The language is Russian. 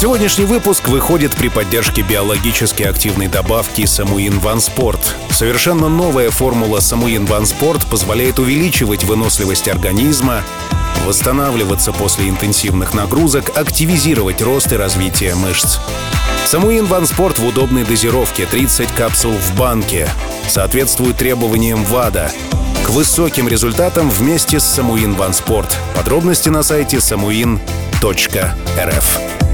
Сегодняшний выпуск выходит при поддержке биологически активной добавки Самуин Ван Спорт. Совершенно новая формула Самуин Ван Спорт позволяет увеличивать выносливость организма, восстанавливаться после интенсивных нагрузок, активизировать рост и развитие мышц. Самуин Ван Спорт в удобной дозировке 30 капсул в банке. Соответствует требованиям ВАДА. К высоким результатам вместе с Самуин Ван Спорт. Подробности на сайте samuin.rf.